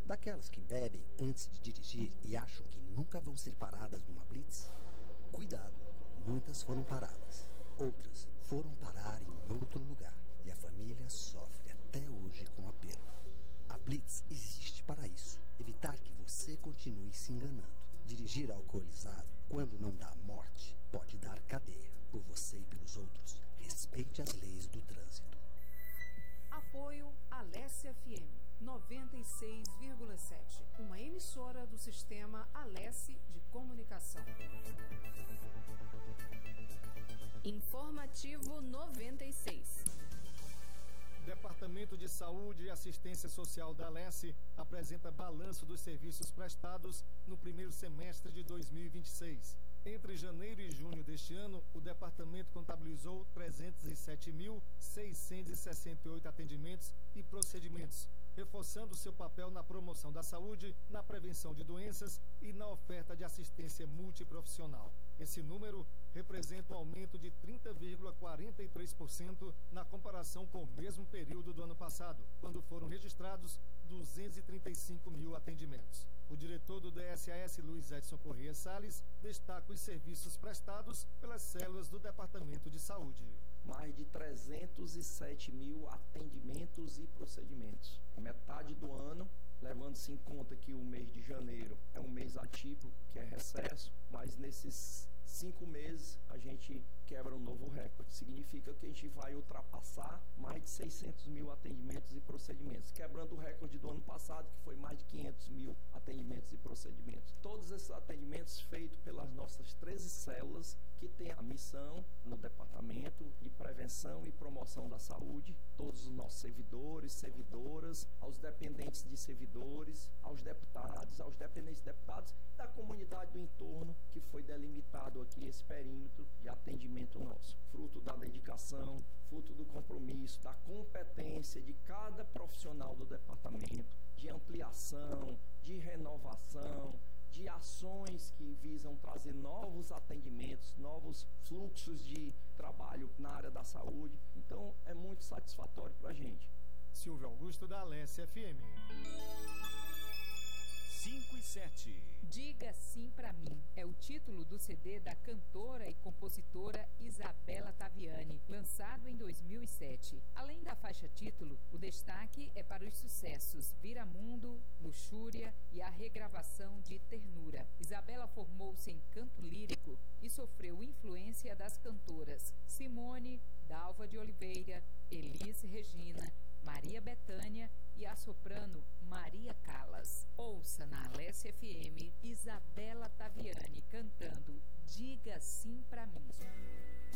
Daquelas que bebem antes de dirigir e acham que nunca vão ser paradas numa blitz? Cuidado, muitas foram paradas. Outras foram parar em outro lugar. E a família sofre até hoje com a perda. A blitz existe para isso. Evitar que você continue se enganando. Dirigir alcoolizado, quando não dá morte, pode dar cadeia. Por você e pelos outros, respeite as leis do trânsito. Apoio Alesse FM 96,7, uma emissora do sistema Alesse de comunicação. Informativo 96. Departamento de Saúde e Assistência Social da Alesse apresenta balanço dos serviços prestados no primeiro semestre de 2026. Entre janeiro e junho deste ano, o departamento contabilizou 307.668 atendimentos e procedimentos, reforçando seu papel na promoção da saúde, na prevenção de doenças e na oferta de assistência multiprofissional. Esse número representa um aumento de 30,43% na comparação com o mesmo período do ano passado, quando foram registrados 235 mil atendimentos. O diretor do DSAS, Luiz Edson Corrêa Salles, destaca os serviços prestados pelas células do Departamento de Saúde. Mais de 307 mil atendimentos e procedimentos. Metade do ano, levando-se em conta que o mês de janeiro é um mês atípico, que é recesso, mas nesses 5 meses a gente quebra um novo recorde. Significa que a gente vai ultrapassar mais de 600 mil atendimentos e procedimentos, quebrando o recorde do ano passado, que foi mais de 500 mil atendimentos e procedimentos. Todos esses atendimentos feitos pelas nossas 13 células, que têm a missão no Departamento de Prevenção e Promoção da Saúde, todos os nossos servidores, servidoras, aos dependentes de servidores, aos deputados, aos dependentes de deputados, da comunidade do entorno, que foi delimitado aqui esse perímetro de atendimento nosso. Fruto da dedicação, fruto do compromisso, da competência de cada profissional do departamento, de ampliação, de renovação, de ações que visam trazer novos atendimentos, novos fluxos de trabalho na área da saúde. Então, é muito satisfatório para a gente. Silvio Augusto, da Alesse FM. 5 e 7. Diga Sim Pra Mim é o título do CD da cantora e compositora Isabela Taviani, lançado em 2007. Além da faixa título, o destaque é para os sucessos Viramundo, Luxúria e a regravação de Ternura. Isabela formou-se em canto lírico e sofreu influência das cantoras Simone, Dalva de Oliveira, Elis Regina, Maria Bethânia e a soprano Maria Callas. Ouça na Alesse FM Isabela Taviani cantando Diga Sim Pra Mim.